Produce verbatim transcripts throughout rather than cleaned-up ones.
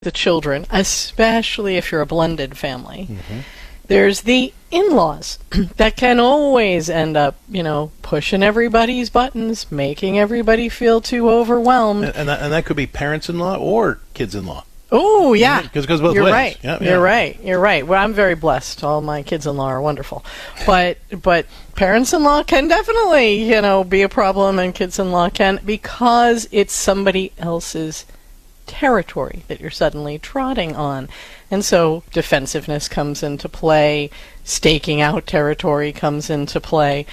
the children, especially if you're a blended family. Mm-hmm. There's the in-laws that can always end up, you know, pushing everybody's buttons, making everybody feel too overwhelmed. And, and, that, and that could be parents-in-law or kids-in-law. Oh, yeah. Because it goes both You're ways. right. Yeah, You're yeah. right. You're right. Well, I'm very blessed. All my kids-in-law are wonderful. But but parents-in-law can definitely, you know, be a problem, and kids-in-law can, because it's somebody else's territory that you're suddenly trotting on. And so defensiveness comes into play, staking out territory comes into play.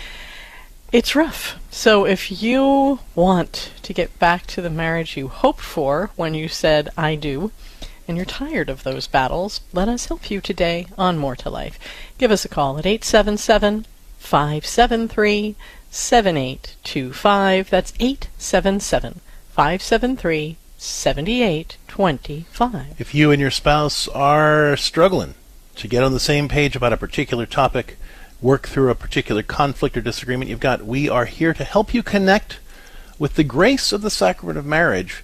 It's rough. So if you want to get back to the marriage you hoped for when you said, I do, and you're tired of those battles, let us help you today on More to Life. Give us a call at eight seven seven, five seven three, seven eight two five. That's eight seven seven, five seven three, seven eight two five. If you and your spouse are struggling to get on the same page about a particular topic, work through a particular conflict or disagreement you've got, we are here to help you connect with the grace of the sacrament of marriage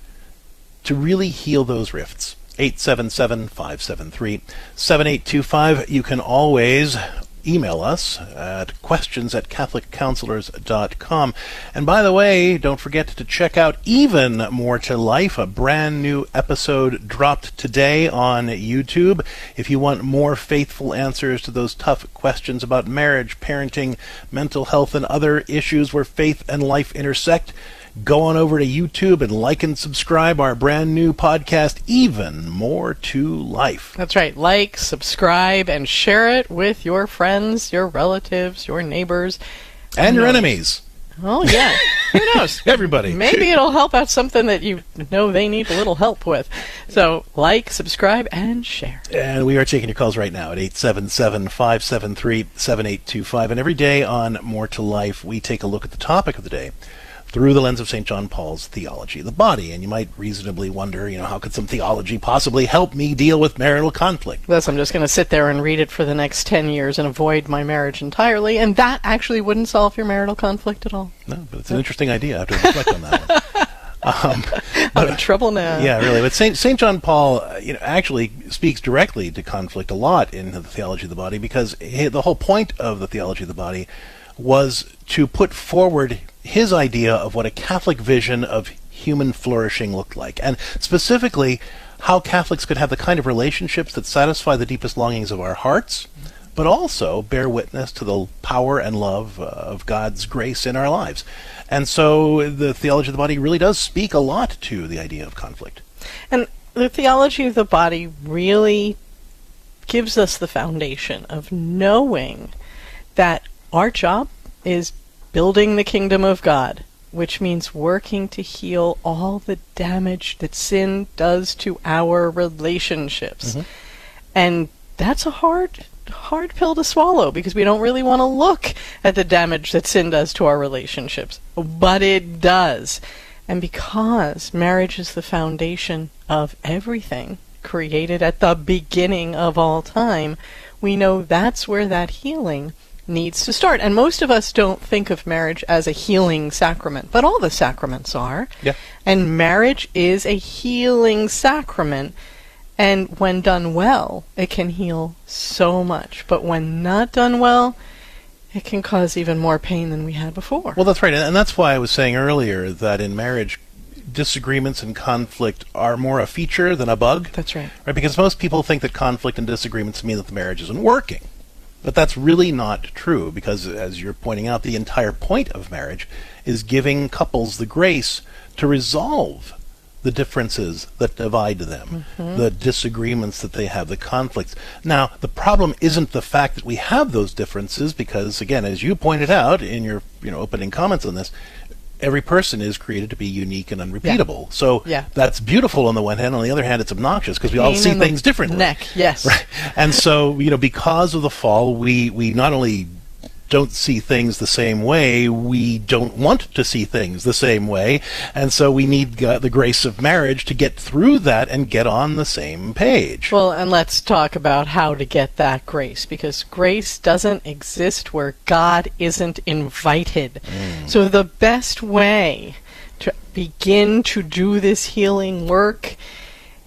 to really heal those rifts. eight seven seven, five seven three, seven eight two five. You can always email us at questions at catholic counselors dot com. And by the way, don't forget to check out Even More to Life, a brand new episode dropped today on YouTube. If you want more faithful answers to those tough questions about marriage, parenting, mental health, and other issues where faith and life intersect, go on over to YouTube and like and subscribe our brand new podcast, Even More to Life. That's right. Like, subscribe, and share it with your friends, your relatives, your neighbors. And your enemies. Oh, yeah. Who knows? Everybody. Maybe it'll help out something that you know they need a little help with. So, like, subscribe, and share. And we are taking your calls right now at eight seven seven, five seven three, seven eight two five. And every day on More to Life, we take a look at the topic of the day through the lens of Saint John Paul's theology of the body. And you might reasonably wonder, you know, how could some theology possibly help me deal with marital conflict? Thus, I'm just going to sit there and read it for the next ten years and avoid my marriage entirely, and that actually wouldn't solve your marital conflict at all. No, but it's an interesting idea. I have to reflect on that one. Um, I'm in trouble now. Yeah, really. But Saint Saint John Paul, uh, you know, actually speaks directly to conflict a lot in the theology of the body, because he, the whole point of the theology of the body was to put forward his idea of what a Catholic vision of human flourishing looked like, and specifically how Catholics could have the kind of relationships that satisfy the deepest longings of our hearts, but also bear witness to the power and love uh, of God's grace in our lives. And so the theology of the body really does speak a lot to the idea of conflict. And the theology of the body really gives us the foundation of knowing that our job is building the kingdom of God, which means working to heal all the damage that sin does to our relationships. Mm-hmm. And that's a hard, hard pill to swallow, because we don't really want to look at the damage that sin does to our relationships. But it does. And because marriage is the foundation of everything created at the beginning of all time, we know that's where that healing needs to start. And most of us don't think of marriage as a healing sacrament, but all the sacraments are. Yeah. And marriage is a healing sacrament, and when done well, it can heal so much. But when not done well, it can cause even more pain than we had before. Well, that's right. And that's why I was saying earlier that in marriage, disagreements and conflict are more a feature than a bug. That's right. Right? Because most people think that conflict and disagreements mean that the marriage isn't working. But that's really not true, because, as you're pointing out, the entire point of marriage is giving couples the grace to resolve the differences that divide them, mm-hmm. the disagreements that they have, the conflicts. Now, the problem isn't the fact that we have those differences, because, again, as you pointed out in your you know opening comments on this, every person is created to be unique and unrepeatable. Yeah. So yeah. that's beautiful on the one hand. On the other hand, it's obnoxious, because we all see things differently. Neck, yes. Right. And so, you know, because of the fall, we, we not only don't see things the same way, we don't want to see things the same way. And so we need uh, the grace of marriage to get through that and get on the same page. Well, and let's talk about how to get that grace, because grace doesn't exist where God isn't invited. Mm. So the best way to begin to do this healing work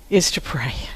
is to pray.